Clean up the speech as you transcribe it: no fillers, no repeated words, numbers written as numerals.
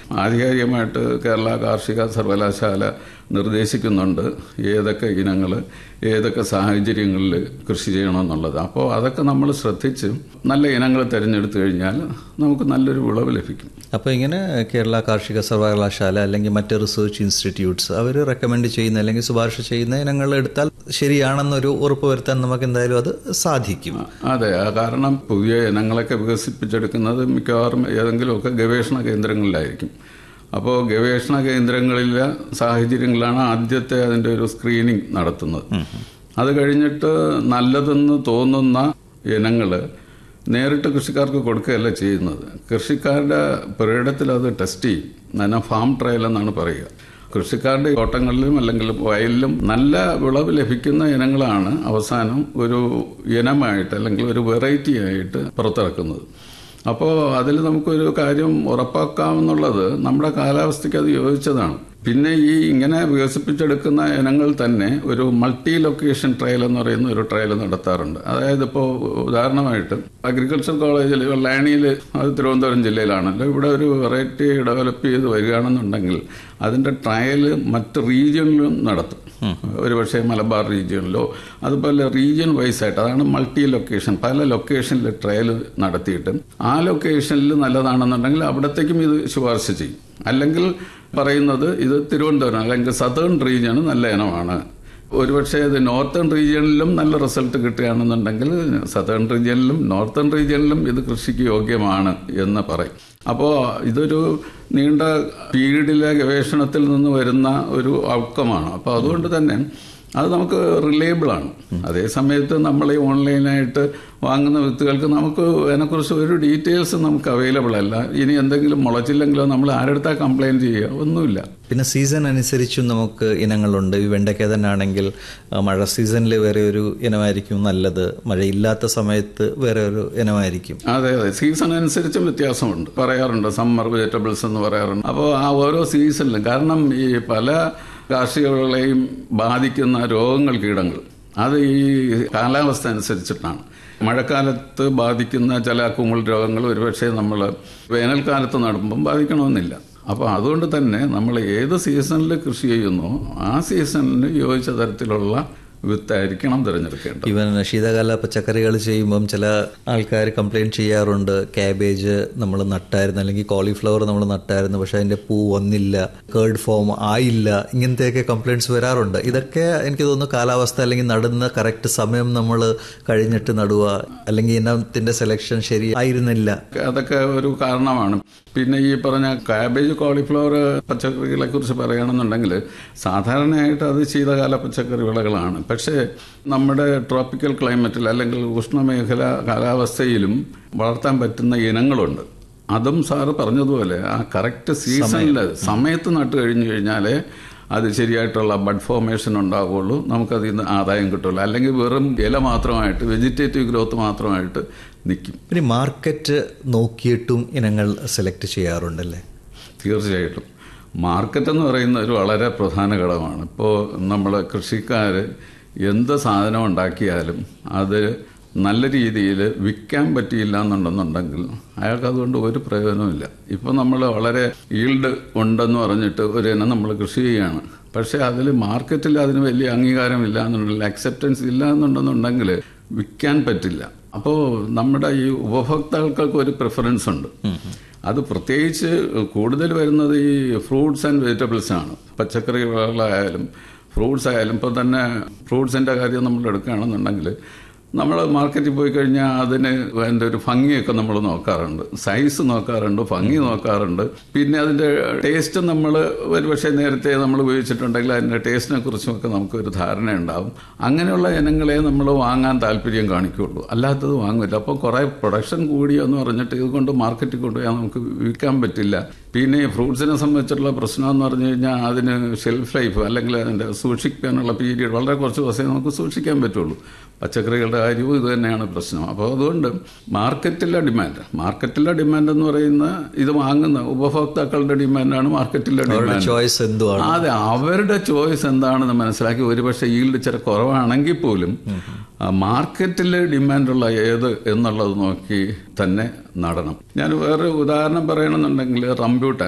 ആധികാരികമായിട്ട് കേരള കാർഷിക സർവകലാശാല നിർദ്ദേശിക്കുന്നുണ്ട് ഏതൊക്കെ ഇനങ്ങൾ ഏതൊക്കെ സാഹചര്യങ്ങളിൽ കൃഷി ചെയ്യണമെന്നുള്ളത്. അപ്പോൾ അതൊക്കെ നമ്മൾ ശ്രദ്ധിച്ച് നല്ല ഇനങ്ങൾ തിരഞ്ഞെടുത്തു കഴിഞ്ഞാൽ നമുക്ക് നല്ലൊരു വിളവ് ലഭിക്കും. അപ്പോൾ ഇങ്ങനെ കേരള കാർഷിക സർവകലാശാല അല്ലെങ്കിൽ മറ്റ് റിസർച്ച് ഇൻസ്റ്റിറ്റ്യൂട്ട്സ് അവർ റെക്കമെൻഡ് ചെയ്യുന്ന അല്ലെങ്കിൽ ശുപാർശ ചെയ്യുന്ന ഇനങ്ങൾ എടുത്താൽ ശരിയാണെന്നൊരു ഉറപ്പ് വരുത്താൻ നമുക്ക് എന്തായാലും അത് സാധിക്കും. അതെ, കാരണം പുതിയ ഇനങ്ങളൊക്കെ വികസിപ്പിച്ചെടുക്കുന്നത് മിക്കവാറും ഏതെങ്കിലുമൊക്കെ ഗവേഷണ കേന്ദ്രങ്ങളിലായിരിക്കും. അപ്പോൾ ഗവേഷണ കേന്ദ്രങ്ങളിലെ സാഹചര്യങ്ങളാണ് ആദ്യത്തെ അതിൻ്റെ ഒരു സ്ക്രീനിങ് നടത്തുന്നത്. അത് കഴിഞ്ഞിട്ട് നല്ലതെന്ന് തോന്നുന്ന ഇനങ്ങൾ നേരിട്ട് കൃഷിക്കാർക്ക് കൊടുക്കുകയല്ല ചെയ്യുന്നത്. കൃഷിക്കാരുടെ പുരയിടത്തിൽ അത് ടെസ്റ്റ് ചെയ്യും. അതിനെ ഫാം ട്രയൽ എന്നാണ് പറയുക. കൃഷിക്കാരുടെ തോട്ടങ്ങളിലും അല്ലെങ്കിൽ വയലിലും നല്ല വിളവ് ലഭിക്കുന്ന ഇനങ്ങളാണ് അവസാനം ഒരു ഇനമായിട്ട് അല്ലെങ്കിൽ ഒരു വെറൈറ്റി ആയിട്ട് പുറത്തിറക്കുന്നത്. അപ്പോൾ അതിൽ നമുക്കൊരു കാര്യം ഉറപ്പാക്കാമെന്നുള്ളത് നമ്മുടെ കാലാവസ്ഥയ്ക്ക് അത് യോജിച്ചതാണ്. പിന്നെ ഈ ഇങ്ങനെ വികസിപ്പിച്ചെടുക്കുന്ന ഇനങ്ങൾ തന്നെ ഒരു മൾട്ടി ലൊക്കേഷൻ ട്രയൽ എന്ന് പറയുന്ന ഒരു ട്രയൽ നടത്താറുണ്ട്. അതായത് ഇപ്പോൾ ഉദാഹരണമായിട്ട് അഗ്രികൾച്ചർ കോളേജിൽ വെള്ളായണിയിൽ, അത് തിരുവനന്തപുരം ജില്ലയിലാണല്ലോ, ഇവിടെ ഒരു വെറൈറ്റി ഡെവലപ്പ് ചെയ്ത് വരികയാണെന്നുണ്ടെങ്കിൽ അതിൻ്റെ ട്രയൽ മറ്റ് റീജിയണിലും നടത്തും. ഒരുപക്ഷെ മലബാർ റീജിയണിലോ അതുപോലെ റീജിയൻ വൈസ് ആയിട്ട്, അതാണ് മൾട്ടി ലൊക്കേഷൻ. പല ലൊക്കേഷനിൽ ട്രയൽ നടത്തിയിട്ട് ആ ലൊക്കേഷനിൽ നല്ലതാണെന്നുണ്ടെങ്കിൽ അവിടത്തേക്കും ഇത് ശുപാർശ ചെയ്യും. അല്ലെങ്കിൽ പറയുന്നത് ഇത് തിരുവനന്തപുരം അല്ലെങ്കിൽ സതേൺ റീജിയണ് നല്ല ഇനമാണ്. ഒരുപക്ഷെ ഇത് നോർത്തേൺ റീജിയണിലും നല്ല റിസൾട്ട് കിട്ടുകയാണെന്നുണ്ടെങ്കിൽ സതേൺ റീജിയണിലും നോർത്തേൺ റീജിയണിലും ഇത് കൃഷിക്ക് യോഗ്യമാണ് എന്ന് പറയും. അപ്പോൾ ഇതൊരു നീണ്ട പീരീഡിലെ ഗവേഷണത്തിൽ നിന്ന് വരുന്ന ഒരു ഔട്ട്കമാണ്. അപ്പോൾ അതുകൊണ്ട് തന്നെ അത് നമുക്ക് റിലയബിൾ ആണ്. അതേ സമയത്ത് നമ്മൾ ഈ ഓൺലൈനായിട്ട് വാങ്ങുന്ന വിത്തുകൾക്ക് നമുക്ക് അതിനെക്കുറിച്ച് ഒരു ഡീറ്റെയിൽസ് നമുക്ക് അവൈലബിൾ അല്ല. ഇനി എന്തെങ്കിലും മുളച്ചില്ലെങ്കിലോ നമ്മൾ ആരെടുത്താൽ കംപ്ലയിൻറ്റ് ചെയ്യുക, ഒന്നുമില്ല. പിന്നെ സീസൺ അനുസരിച്ചും നമുക്ക് ഇനങ്ങളുണ്ട്. ഈ വെണ്ടയ്ക്ക തന്നെ ആണെങ്കിൽ മഴ സീസണിൽ വേറെ ഒരു ഇനമായിരിക്കും നല്ലത്, മഴയില്ലാത്ത സമയത്ത് വേറെ ഒരു ഇനമായിരിക്കും. അതെ, സീസൺ അനുസരിച്ചും വ്യത്യാസമുണ്ട്. പറയാറുണ്ട് സമ്മർ വെജിറ്റബിൾസ് എന്ന് പറയാറുണ്ട്. അപ്പോൾ ആ ഓരോ സീസണിലും, കാരണം ഈ പല കാർഷിക വിളകളെയും ബാധിക്കുന്ന രോഗങ്ങൾ, കീടങ്ങൾ, അത് ഈ കാലാവസ്ഥ അനുസരിച്ചിട്ടാണ്. മഴക്കാലത്ത് ബാധിക്കുന്ന ചില കുമിൾ രോഗങ്ങൾ ഒരുപക്ഷെ നമ്മൾ വേനൽക്കാലത്ത് നടുമ്പം ബാധിക്കണമെന്നില്ല. അപ്പോൾ അതുകൊണ്ട് തന്നെ നമ്മൾ ഏത് സീസണിൽ കൃഷി ചെയ്യുന്നോ ആ സീസണിന് യോജിച്ച തരത്തിലുള്ള വിത്തായിരിക്കണം തിരഞ്ഞെടുക്കേണ്ടത്. ഈവൻ ശീതകാല പച്ചക്കറികൾ ചെയ്യുമ്പം ചില ആൾക്കാർ കംപ്ലയിൻറ്റ് ചെയ്യാറുണ്ട്, ക്യാബേജ് നമ്മൾ നട്ടായിരുന്നു അല്ലെങ്കിൽ കോളിഫ്ലവർ നമ്മൾ നട്ടായിരുന്നു, പക്ഷെ അതിൻ്റെ പൂ വന്നില്ല, കേർഡ് ഫോം ആയില്ല, ഇങ്ങനത്തെയൊക്കെ കംപ്ലയിൻറ്റ്സ് വരാറുണ്ട്. ഇതൊക്കെ എനിക്ക് തോന്നുന്നു കാലാവസ്ഥ അല്ലെങ്കിൽ നടുന്ന കറക്റ്റ് സമയം നമ്മൾ കഴിഞ്ഞിട്ട് നടുക, അല്ലെങ്കിൽ ഇനത്തിൻ്റെ സെലക്ഷൻ ശരി ആയിരുന്നില്ല, അതൊക്കെ ഒരു കാരണമാണ്. പിന്നെ ഈ പറഞ്ഞ കാബേജ്, കോളിഫ്ലവർ പച്ചക്കറികളെ കുറിച്ച് പറയുകയാണെന്നുണ്ടെങ്കിൽ സാധാരണയായിട്ട് അത് ശീതകാല പച്ചക്കറി വിളകളാണ്. പക്ഷേ നമ്മുടെ ട്രോപ്പിക്കൽ ക്ലൈമറ്റിൽ അല്ലെങ്കിൽ ഉഷ്ണമേഖല കാലാവസ്ഥയിലും വളർത്താൻ പറ്റുന്ന ഇനങ്ങളുണ്ട്. അതും സാറ് പറഞ്ഞതുപോലെ ആ കറക്റ്റ് സീസണിൽ സമയത്ത് നട്ട് കഴിഞ്ഞു കഴിഞ്ഞാലേ അത് ശരിയായിട്ടുള്ള ബഡ് ഫോർമേഷൻ ഉണ്ടാവുകയുള്ളൂ, നമുക്കതിൽ നിന്ന് ആദായം കിട്ടുള്ളൂ. അല്ലെങ്കിൽ വെറും ഇല മാത്രമായിട്ട് വെജിറ്റേറ്റീവ് ഗ്രോത്ത് മാത്രമായിട്ട് നിൽക്കും. പിന്നെ മാർക്കറ്റ് നോക്കിയിട്ടും ഇനങ്ങൾ സെലക്ട് ചെയ്യാറുണ്ടല്ലേ? തീർച്ചയായിട്ടും. മാർക്കറ്റ് എന്ന് പറയുന്ന ഒരു വളരെ പ്രധാന ഘടകമാണ്. ഇപ്പോൾ നമ്മൾ കൃഷിക്കാർ എന്ത് സാധനം ഉണ്ടാക്കിയാലും അത് നല്ല രീതിയിൽ വിൽക്കാൻ പറ്റിയില്ല എന്നുണ്ടെന്നുണ്ടെങ്കിൽ അയാൾക്ക് അതുകൊണ്ട് ഒരു പ്രയോജനമില്ല. ഇപ്പോൾ നമ്മൾ വളരെ ഈൽഡ് ഉണ്ടെന്ന് പറഞ്ഞിട്ട് ഒരു ഇനം നമ്മൾ കൃഷി ചെയ്യുകയാണ്, പക്ഷേ അതിൽ മാർക്കറ്റിൽ അതിന് വലിയ അംഗീകാരമില്ല എന്നുണ്ടെങ്കിൽ, അക്സെപ്റ്റൻസ് ഇല്ല എന്നുണ്ടെന്നുണ്ടെങ്കിൽ വിൽക്കാൻ പറ്റില്ല. അപ്പോൾ നമ്മുടെ ഈ ഉപഭോക്താക്കൾക്ക് ഒരു പ്രിഫറൻസ് ഉണ്ട്. അത് പ്രത്യേകിച്ച് കൂടുതൽ വരുന്നത് ഈ ഫ്രൂട്ട്സ് ആൻഡ് വെജിറ്റബിൾസ് ആണ്. പച്ചക്കറികളായാലും ഫ്രൂട്ട്സ് ആയാലും. ഇപ്പോൾ തന്നെ ഫ്രൂട്ട്സിൻ്റെ കാര്യം നമ്മൾ എടുക്കുകയാണെന്നുണ്ടെങ്കിൽ നമ്മൾ മാർക്കറ്റിൽ പോയി കഴിഞ്ഞാൽ അതിന് അതിൻ്റെ ഒരു ഭംഗിയൊക്കെ നമ്മൾ നോക്കാറുണ്ട്, സൈസ് നോക്കാറുണ്ട്, ഭംഗി നോക്കാറുണ്ട്. പിന്നെ അതിൻ്റെ ടേസ്റ്റ് നമ്മൾ ഒരുപക്ഷെ നേരത്തെ നമ്മൾ ഉപയോഗിച്ചിട്ടുണ്ടെങ്കിൽ അതിൻ്റെ ടേസ്റ്റിനെ കുറിച്ചുമൊക്കെ നമുക്കൊരു ധാരണയുണ്ടാവും. അങ്ങനെയുള്ള ഇനങ്ങളെ നമ്മൾ വാങ്ങാൻ താല്പര്യം കാണിക്കുകയുള്ളൂ, അല്ലാത്തത് വാങ്ങില്ല. അപ്പോൾ കുറേ പ്രൊഡക്ഷൻ കൂടിയെന്ന് പറഞ്ഞിട്ട് ഇതുകൊണ്ട് മാർക്കറ്റിൽ കൊണ്ടുപോയാൽ നമുക്ക് വിൽക്കാൻ പറ്റില്ല. പിന്നെ ഈ ഫ്രൂട്ട്സിനെ സംബന്ധിച്ചിട്ടുള്ള പ്രശ്നം എന്ന് പറഞ്ഞു കഴിഞ്ഞാൽ അതിന് ഷെൽഫ് ലൈഫ് അല്ലെങ്കിൽ അതിൻ്റെ സൂക്ഷിക്കാനുള്ള പീരീഡ് വളരെ കുറച്ച് ദിവസമേ നമുക്ക് സൂക്ഷിക്കാൻ പറ്റുള്ളൂ. പച്ചക്കറികളുടെ കാര്യവും ഇത് തന്നെയാണ് പ്രശ്നം. അപ്പോൾ അതുകൊണ്ട് മാർക്കറ്റിലെ ഡിമാൻഡ് എന്ന് പറയുന്ന ഇത് വാങ്ങുന്ന ഉപഭോക്താക്കളുടെ ഡിമാൻഡാണ് മാർക്കറ്റിലെ ഡിമാൻഡ്. അതെ, അവരുടെ ചോയ്സ് എന്താണെന്ന് മനസ്സിലാക്കി ഒരുപക്ഷെ ഈൽഡ് ഇച്ചിരി കുറവാണെങ്കിൽ പോലും മാർക്കറ്റിൽ ഡിമാൻഡുള്ള ഏത് എന്നുള്ളത് നോക്കി തന്നെ നടണം. ഞാൻ വേറെ ഉദാഹരണം പറയണമെന്നുണ്ടെങ്കിൽ റംബ്യൂട്ടാൻ